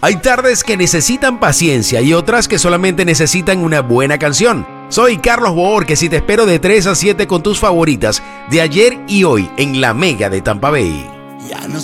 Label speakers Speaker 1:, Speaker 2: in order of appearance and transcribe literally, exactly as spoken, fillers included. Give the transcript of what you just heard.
Speaker 1: Hay tardes que necesitan paciencia y otras que solamente necesitan una buena canción. Soy Carlos Bohórquez y te espero de tres a siete con tus favoritas de ayer y hoy en La Mega de Tampa Bay.
Speaker 2: Ya no